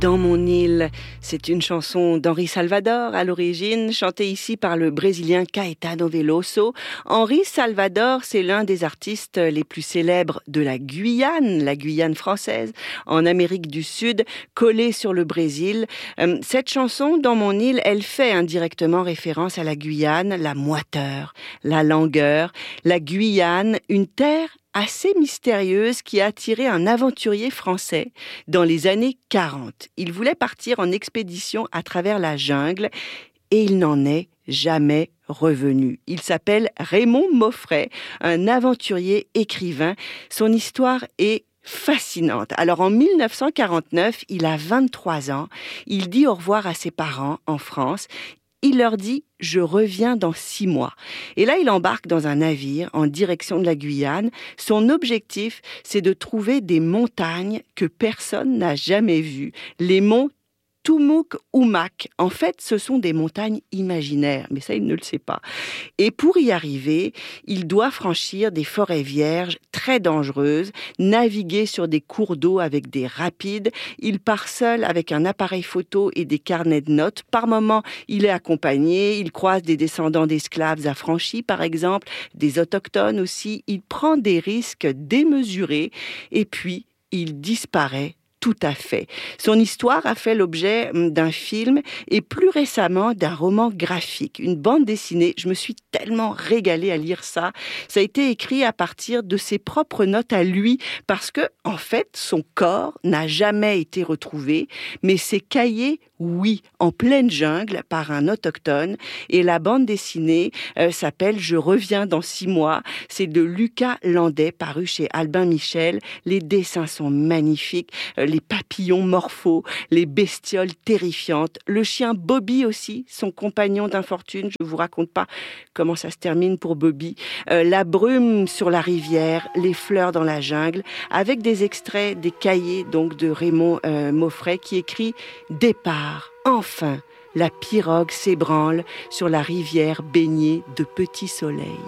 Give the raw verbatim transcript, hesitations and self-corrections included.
Dans mon île, c'est une chanson d'Henri Salvador à l'origine, chantée ici par le Brésilien Caetano Veloso. Henri Salvador, c'est l'un des artistes les plus célèbres de la Guyane, la Guyane française, en Amérique du Sud, collée sur le Brésil. Cette chanson, Dans mon île, elle fait indirectement référence à la Guyane, la moiteur, la langueur, la Guyane, une terre assez mystérieuse qui a attiré un aventurier français dans les années quarante. Il voulait partir en expédition à travers la jungle et il n'en est jamais revenu. Il s'appelle Raymond Moffret, un aventurier écrivain. Son histoire est fascinante. Alors en mille neuf cent quarante-neuf, il a vingt-trois ans. Il dit au revoir à ses parents en France. Il leur dit « Je reviens dans six mois ». Et là, il embarque dans un navire en direction de la Guyane. Son objectif, c'est de trouver des montagnes que personne n'a jamais vues. Les monts Tumouk Oumak. En fait, ce sont des montagnes imaginaires, mais ça, il ne le sait pas. Et pour y arriver, il doit franchir des forêts vierges très dangereuses, naviguer sur des cours d'eau avec des rapides. Il part seul avec un appareil photo et des carnets de notes. Par moments, il est accompagné. Il croise des descendants d'esclaves affranchis, par exemple, des autochtones aussi. Il prend des risques démesurés et puis il disparaît. Tout à fait. Son histoire a fait l'objet d'un film et plus récemment d'un roman graphique, une bande dessinée. Je me suis tellement régalée à lire ça. Ça a été écrit à partir de ses propres notes à lui parce que, en fait, son corps n'a jamais été retrouvé, mais ses cahiers, oui, en pleine jungle par un autochtone. Et la bande dessinée euh, s'appelle « Je reviens dans six mois ». C'est de Lucas Landais, paru chez Albin Michel. Les dessins sont magnifiques. Euh, les papillons morphos, les bestioles terrifiantes, le chien Bobby aussi, son compagnon d'infortune, je ne vous raconte pas comment ça se termine pour Bobby, euh, la brume sur la rivière, les fleurs dans la jungle, avec des extraits des cahiers donc de Raymond euh, Moffret qui écrit « Départ, enfin, la pirogue s'ébranle sur la rivière baignée de petits soleils ».